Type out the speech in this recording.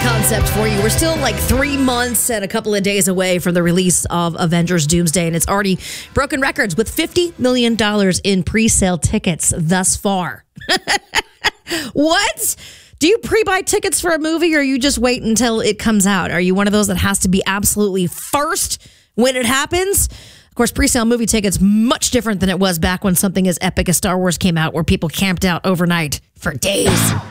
concept for you. We're still like 3 months and a couple of days away from the release of Avengers Doomsday, and it's already broken records with $50 million in pre-sale tickets thus far. What? Do you pre-buy tickets for a movie, or you just wait until it comes out? Are you one of those that has to be absolutely first when it happens? Of course, pre-sale movie tickets, much different than it was back when something as epic as Star Wars came out, where people camped out overnight for days.